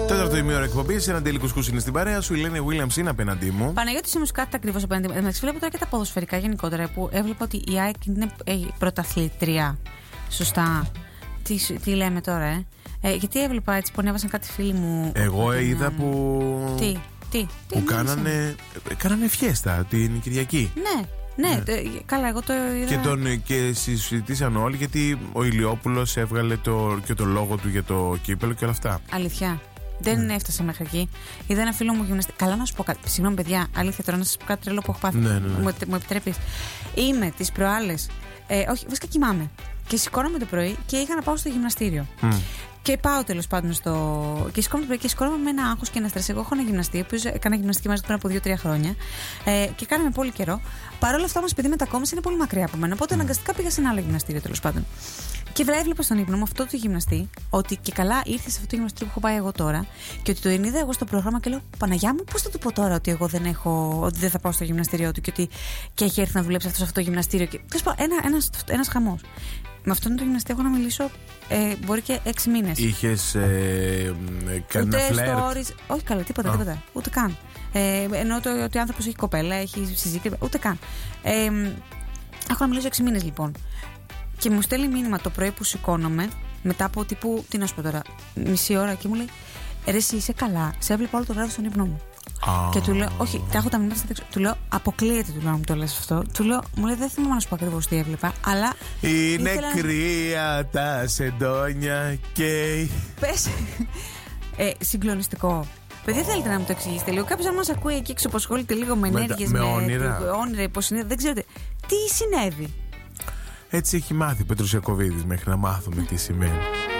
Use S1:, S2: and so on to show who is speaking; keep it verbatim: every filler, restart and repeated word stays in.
S1: Τέταρτο ημίωρο εκπομπή, ένα τελικό κουσκούς είναι στην παρέα σου. Η Λένε Williams είναι απέναντί μου.
S2: Παναγιώτη Σίμους, κάτι ακριβώ απέναντί μου. Εντάξει, βλέπω τώρα και τα ποδοσφαιρικά γενικότερα που έβλεπα ότι η ΑΕΚ είναι ε, πρωταθλήτρια. Σωστά. Τι, τι λέμε τώρα, ε? ε. Γιατί έβλεπα έτσι που ανέβασαν κάτι φίλοι μου.
S1: Εγώ ε, είδα που.
S2: Τι, τι, τι.
S1: Που κάνανε, κάνανε φιέστα την Κυριακή.
S2: Ναι. Ναι, ναι. Το, καλά, εγώ το είδα.
S1: Και, τον, και συζητήσαν όλοι γιατί ο Ηλιόπουλος έβγαλε το, και το λόγο του για το κύπελο και όλα αυτά.
S2: Αλήθεια. Δεν ναι. έφτασα μέχρι εκεί. Είδα ένα φίλο μου γυμναστή. Καλά, να σου πω κάτι. Συγγνώμη, παιδιά, αλήθεια τώρα να σα πω κάτι τρελό που έχω πάθει.
S1: Ναι, ναι, ναι.
S2: Μου, μου επιτρέπει. Είμαι τις προάλλες. Ε, όχι, βασικά κοιμάμαι. Και σηκώνομαι το πρωί και είχα να πάω στο γυμναστήριο. Mm. Και πάω τέλος πάντων στο. Και σηκώνομαι το πρωί και σηκώνομαι με ένα άγχος και ένα στρες. Εγώ έχω ένα γυμναστή, ο οποίος έκανα γυμναστική μαζί πριν από δύο τρία χρόνια. Ε, και κάναμε πολύ καιρό. Παρ' όλα αυτά όμως, παιδί μετακόμισε είναι πολύ μακριά από μένα. Οπότε mm. αναγκαστικά πήγα σε ένα άλλο γυμναστήριο τέλος πάντων. Και έβλεπα στον ύπνο μου αυτό το γυμναστή, ότι και καλά ήρθε σε αυτό το γυμναστήριο που έχω πάει εγώ τώρα, και ότι το είδα εγώ στο πρόγραμμα και λέω: Παναγιά μου, πώς θα του πω τώρα ότι εγώ δεν έχω, ότι δεν θα πάω στο γυμναστήριο του και ότι και έχει έρθει να δουλέψει αυτό σε αυτό το γυμναστήριο. Και τέλος πάντων, ένα, ένας, ένας χαμός. Με αυτόν τον γυμναστή έχω να μιλήσω ε, μπορεί και έξι μήνες.
S1: Είχες ε, κάνει ένα φλερτ?
S2: Stories, όχι καλά, τίποτα, oh. τίποτα. Ούτε καν. Ε, εννοώ το, ότι ο άνθρωπος έχει κοπέλα, έχει συζύγη, ούτε καν. Ε, έχω να μιλήσω έξι μήνες λοιπόν. Και μου στέλνει μήνυμα το πρωί που σηκώνομαι, μετά από τύπου, τι να σου πω τώρα, μισή ώρα, και μου λέει: Ρε, εσύ είσαι καλά, σε έβλεπα όλο το βράδυ στον ύπνο μου. Oh. Και του λέω: Όχι, τα έχω τα μηνύματα στα. Του λέω: Αποκλείεται, του λέω, να μου το λες αυτό. Του λέω: Μου λέει: Δεν θυμάμαι να σου πω ακριβώς τι έβλεπα, αλλά.
S1: Είναι
S2: ήθελα...
S1: κρύα τα σεντόνια και.
S2: Πες. ε, συγκλονιστικό. Παιδιά, θέλετε να μου το εξηγήσετε λίγο? Κάποιος αν μας ακούει εκεί έξω που ασχολείται λίγο με ενέργειες, με,
S1: με όνειρα,
S2: με όνειρα, υποσυνείδητα, δεν ξέρετε τι συνέβη.
S1: Έτσι έχει μάθει Πέτρος Ιακωβίδης μέχρι να μάθουμε τι σημαίνει.